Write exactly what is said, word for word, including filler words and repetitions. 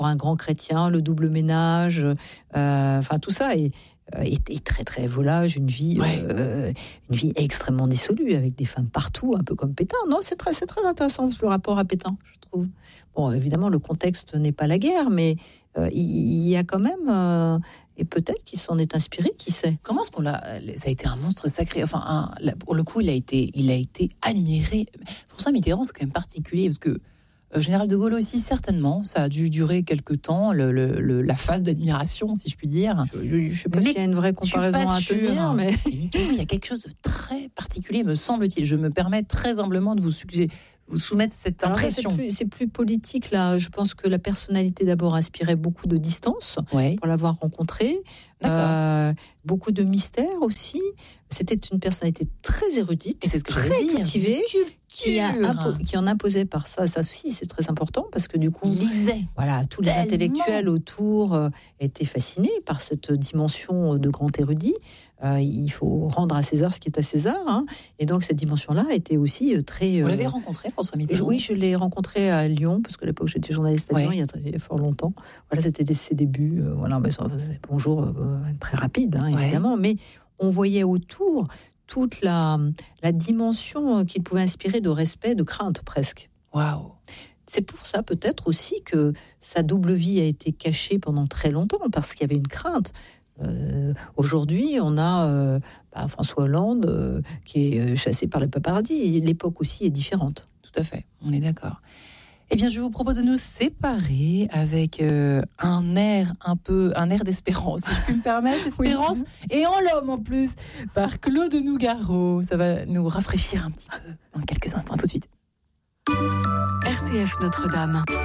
pour un grand chrétien, le double ménage, euh, enfin tout ça est, est, est très très volage, une vie, Ouais. euh, une vie extrêmement dissolue avec des femmes partout, un peu comme Pétain. Non, c'est très c'est très intéressant le rapport à Pétain, je trouve. Bon, évidemment, le contexte n'est pas la guerre, mais euh, il, il y a quand même, euh, et peut-être qu'il s'en est inspiré, qui sait. Comment est-ce qu'on l'a... Ça a été un monstre sacré. Enfin, un, là, pour le coup, il a été, il a été admiré. François Mitterrand, c'est quand même particulier, parce que euh, Général de Gaulle aussi, certainement, ça a dû durer quelque temps, le, le, le, la phase d'admiration, si je puis dire. Je ne sais pas Mais s'il y a une vraie comparaison à sûre. tenir, mais... Et Mitterrand, il y a quelque chose de très particulier, me semble-t-il. Je me permets très humblement de vous suggérer... vous soumettre cette Alors là, impression. c'est, plus, c'est plus politique, là. Je pense que la personnalité, d'abord, inspirait beaucoup de distance Ouais. pour l'avoir rencontré. Euh, beaucoup de mystère aussi. C'était une personnalité très érudite, Et c'est ce que très j'allais dire. cultivée, qui, a Culture. impo- qui en imposait par ça. Ça aussi, c'est très important, parce que du coup, Il lisait. voilà, tous les Tellement. intellectuels autour euh, étaient fascinés par cette dimension de grand érudit. Euh, il faut rendre à César ce qui est à César, hein. Et donc cette dimension-là était aussi euh, très... Vous euh, l'avez rencontré, François je- Mitterrand? Oui, je l'ai rencontré à Lyon, parce que à l'époque j'étais journaliste à Lyon, Ouais. il, y a, il y a fort longtemps. Voilà, c'était des, ses débuts. Euh, voilà, mais ça, bonjour, euh, très rapide, hein, Ouais. évidemment. Mais on voyait autour toute la, la dimension qu'il pouvait inspirer de respect, de crainte presque. Waouh. C'est pour ça peut-être aussi que sa double vie a été cachée pendant très longtemps, parce qu'il y avait une crainte. Euh, aujourd'hui, on a euh, bah, François Hollande euh, qui est euh, chassé par le paparazzi. L'époque aussi est différente. Tout à fait, on est d'accord. Eh bien, je vous propose de nous séparer avec euh, un air un peu, un air d'espérance, si je puis me permettre, espérance, oui. Et en l'homme en plus, par Claude Nougaro. Ça va nous rafraîchir un petit peu dans quelques instants, tout de suite. R C F Notre-Dame.